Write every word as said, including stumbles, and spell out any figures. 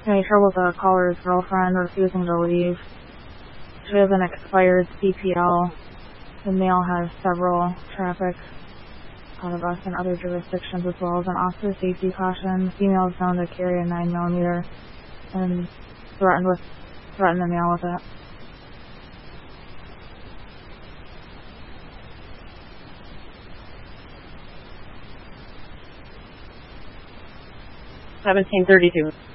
Any trouble with the caller's girlfriend refusing to leave. She has an expired C P L. The male has several traffic out of us and other jurisdictions, as well as an officer safety caution. The female is known to carry a nine millimeter and threatened with threatened the male with it. seventeen thirty-two.